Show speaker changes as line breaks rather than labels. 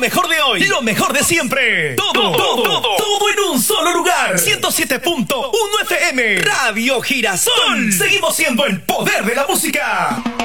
mejor de hoy, lo mejor de siempre. Todo en un solo lugar. 107.1 FM. Radio Girasol. Seguimos siendo el poder de la música.